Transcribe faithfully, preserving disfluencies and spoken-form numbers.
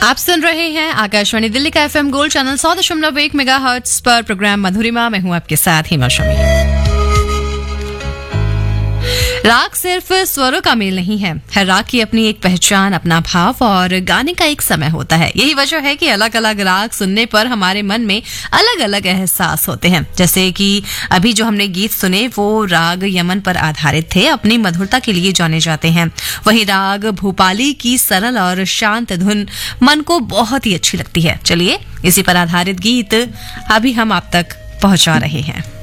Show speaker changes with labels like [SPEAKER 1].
[SPEAKER 1] आप सुन रहे हैं आकाशवाणी दिल्ली का एफएम गोल्ड चैनल सौ दशमलव एक मेगा हर्ट्ज पर प्रोग्राम मधुरिमा। मैं हूं आपके साथ हिमा शमी। राग सिर्फ स्वरों का मेल नहीं है, हर राग की अपनी एक पहचान, अपना भाव और गाने का एक समय होता है। यही वजह है कि अलग अलग राग सुनने पर हमारे मन में अलग अलग एहसास होते हैं। जैसे कि अभी जो हमने गीत सुने वो राग यमन पर आधारित थे, अपनी मधुरता के लिए जाने जाते हैं। वहीं राग भूपाली की सरल और शांत धुन मन को बहुत ही अच्छी लगती है। चलिए इसी पर आधारित गीत अभी हम आप तक पहुंचा रहे हैं।